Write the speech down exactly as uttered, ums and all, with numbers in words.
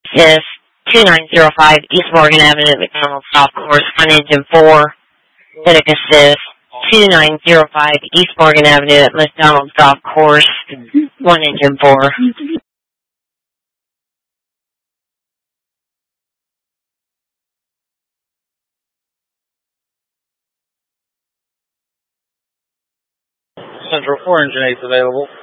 Is two nine zero five East Morgan Avenue at McDonald's Golf Course, one engine four. Then assist two nine zero five East Morgan Avenue at McDonald's Golf Course, one engine four. Central four engine eight available.